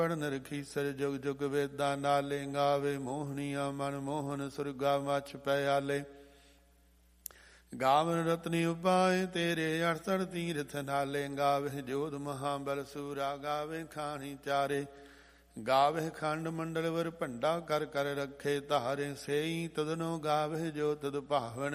ਪੜਨ ਰਖੀਸਰ ਜੁਗ ਜੁਗ ਵੇਦਾਂ ਨਾਲੇ, ਗਾਵੇ ਮੋਹਣੀਆਂ ਮਨ ਮੋਹਨ ਸੁਰਗਾ ਮਛ ਪਿਆਲੇ। ਗਾਵਨ ਰਤਨੀ ਉਪਾਏ ਤੇਰੇ 68 ਤੀਰਥ ਨਾਲੇ, ਗਾਵੇ ਜੋਧ ਮਹਾਬਲ ਸੂਰਾ ਗਾਵੇ ਖਾਣੀ ਚਾਰੇ। ਗਾਵੇ ਖੰਡ ਮੰਡਲ ਵਰ ਭੰਡਾ ਕਰ ਕਰ ਰੱਖੇ ਧਾਰੇ, ਸੇਈ ਤਦਨੋ ਗਾਵੇ ਜੋ ਤਦ ਭਾਵਨ